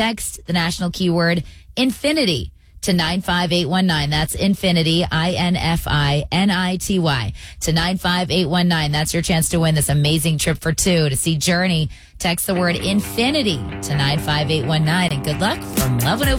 Text the national keyword infinity to 95819. That's infinity, INFINITY, to 95819. That's your chance to win this amazing trip for two to see Journey. Text the word infinity to 95819. And good luck from Love 104.